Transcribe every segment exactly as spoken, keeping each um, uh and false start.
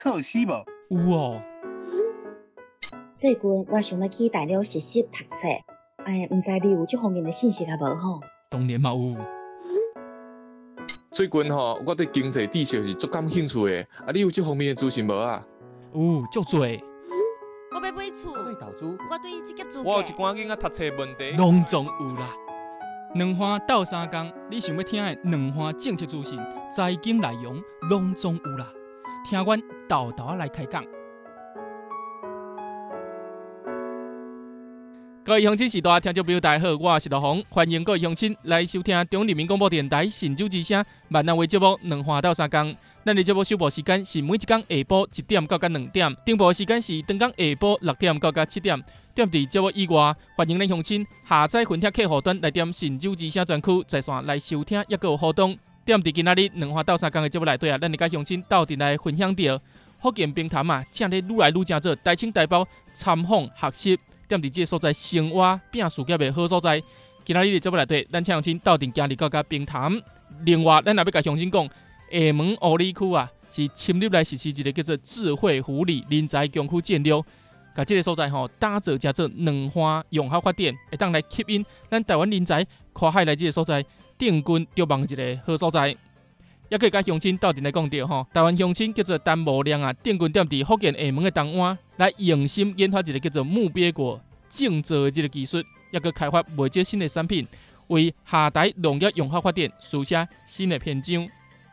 特西无？ 有哦。 最近我想要去大陆实习读册，哎，唔知你有这方面的信息啊无吼？ 当然嘛有。 最近吼，我对经济知识是足感兴趣的，啊，你有这方面的资讯无啊？ 有，足多。 我要买厝， 对投资， 我对这个资我有一寡囡仔读册问题， 拢总有啦。两花斗三工，你想要听的两花政策资讯、财经内容，拢总有啦。听阮豆豆来开讲。各位乡亲时代听众朋友，大家好，我是老洪，欢迎各位乡亲来收听中人民广播电台神州之声闽南话节目《两花斗三工》。咱的节目首播时间是每一天下晡一点到两点，顶播时间是当天下晡六点到七点。点伫节目以外，欢迎咱乡亲下载分贴客户端来点神州之声专区在线来收听，也有互动。点伫今仔日两花斗三工的节目内底啊，咱会甲乡亲斗阵来分享到福建平潭啊，正咧愈来愈正做台青台胞参访学习。点伫这个所在生活拼事业的好所在，今仔日的节目内底，咱请乡亲斗阵行入到甲平潭。另外，咱也要甲乡亲讲，厦门湖里区啊，是深入来实施一个叫做智慧湖里人才强区战略，甲这个所在吼打造成做两花融合发展，会当来吸引咱台湾人才跨海来这个所在定居着望一个好所在。也可以甲乡亲斗阵来讲到吼，台湾乡亲叫做陈无良啊，定居点伫福建厦门的东湾，来用心研发一个叫做木鳖果种植的这个技术，也可开发未接新的产品，为下台农业融合发展书写新的篇章。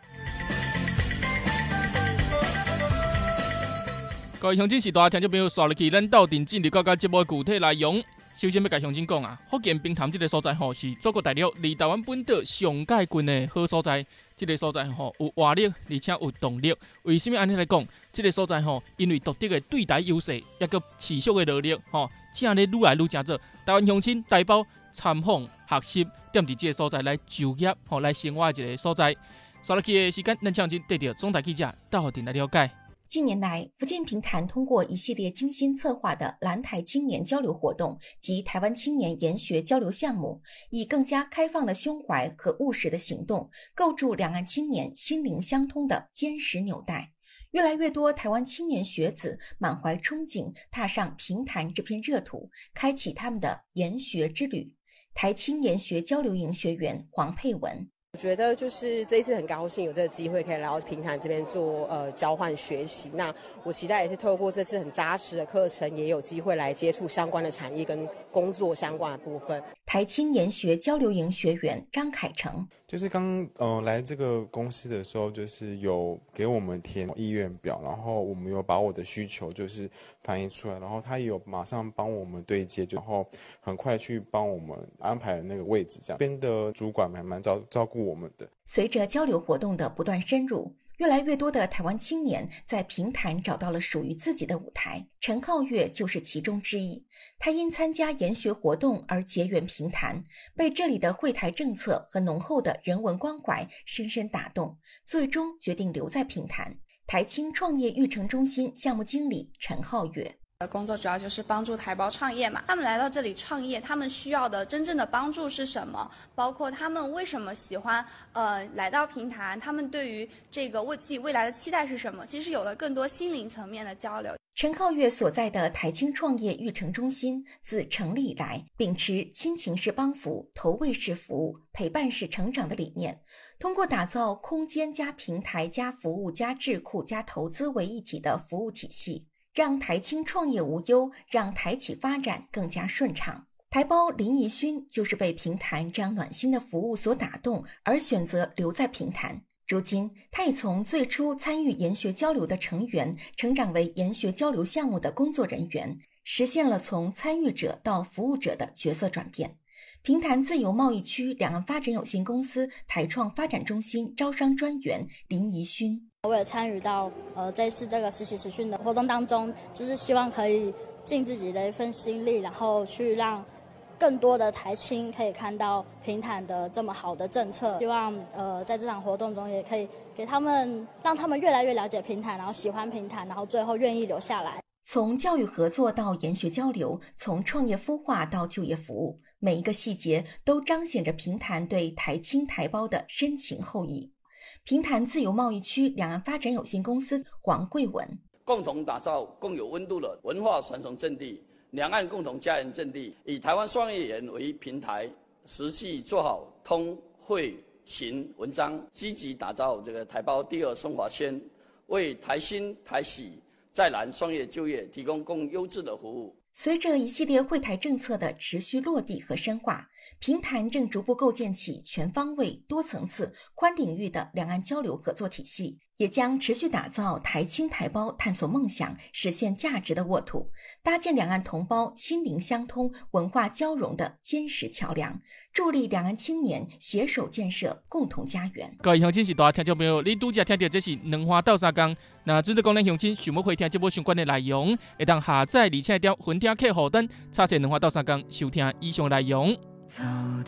各位乡亲时代听众朋友，刷入去，咱斗阵进入到节目的具体内容。首先要甲乡亲讲啊，福建平潭这个所在吼是祖国大陆离台湾本岛上界近的好所在。这个所在吼有活力，而且有动力。为什么安尼来讲？这个所在吼，因为独特的对台优势，也个持续的努力吼，正咧愈来愈正做。台湾乡亲台胞参访学习，踮伫这个所在来就业吼，来生活的一个所在。刷入去的时间，咱乡亲得到总台记者到阵来了解。 近年来，福建平潭通过一系列精心策划的蓝台青年交流活动及台湾青年研学交流项目，以更加开放的胸怀和务实的行动，构筑两岸青年心灵相通的坚实纽带。越来越多台湾青年学子满怀憧憬，踏上平潭这片热土，开启他们的研学之旅。台青研学交流营学员黄佩文。 我觉得就是这一次很高兴有这个机会可以来到平潭这边做呃交换学习，那我期待也是透过这次很扎实的课程，也有机会来接触相关的产业跟工作相关的部分。 台青研学交流营学员张凯成， 就是刚呃来这个公司的时候，就是有给我们填意愿表，然后我们有把我的需求就是反映出来，然后他也有马上帮我们对接，然后很快去帮我们安排了那个位置，这样边的主管还蛮照照顾我们的。 随着交流活动的不断深入，越来越多的台湾青年在平潭找到了属于自己的舞台，陈浩月就是其中之一。他因参加研学活动而结缘平潭，被这里的惠台政策和浓厚的人文关怀深深打动，最终决定留在平潭。台青创业育成中心项目经理陈浩月。 工作主要就是帮助台胞创业嘛，他们来到这里创业，他们需要的真正的帮助是什么？包括他们为什么喜欢呃来到平潭，他们对于这个为自己未来的期待是什么？其实有了更多心灵层面的交流。 陈浩月所在的台青创业育成中心自成立以来，秉持亲情式帮扶、投喂式服务、陪伴式成长的理念，通过打造空间加平台加服务加智库加投资为一体的服务体系，让台青创业无忧，让台企发展更加顺畅。台胞林怡勋就是被平潭这样暖心的服务所打动，而选择留在平潭。如今，他已从最初参与研学交流的成员，成长为研学交流项目的工作人员，实现了从参与者到服务者的角色转变。平潭自由贸易区两岸发展有限公司台创发展中心招商专员林怡勋。 我也参与到呃这次这个实习实训的活动当中，就是希望可以尽自己的一份心力，然后去让更多的台青可以看到平潭的这么好的政策，希望呃在这场活动中也可以给他们，让他们越来越了解平潭，然后喜欢平潭，然后最后愿意留下来。 从教育合作到研学交流，从创业孵化到就业服务，每一个细节都彰显着平潭对台青台胞的深情厚谊。 平潭自由贸易区两岸发展有限公司黄桂文， 共同打造更有温度的文化传承阵地，两岸共同家园阵地，以台湾创业园为平台，实际做好通会行文章，积极打造这个台胞第二生活圈，为台新、台喜、在南创业就业提供更优质的服务。 随着一系列惠台政策的持续落地和深化，平潭正逐步构建起全方位、多层次、宽领域的两岸交流合作体系，也将持续打造台青台胞探索梦想、实现价值的沃土，搭建两岸同胞心灵相通、文化交融的坚实桥梁，助力两岸青年携手建设共同家园。 各位乡亲是大听众朋友，你拄则听到这是两花斗相共。那准备讲咱乡亲想要回听节目相关的内容，会当下载而且调分听客户端，插册两花斗相共收听以上内容。